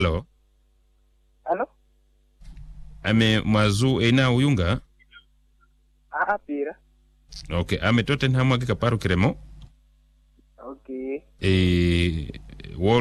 Hello. Hello? Ame mazu ena uyunga? Pira. Okay, ame Tottenham akika paru kiremo? Okay. Wall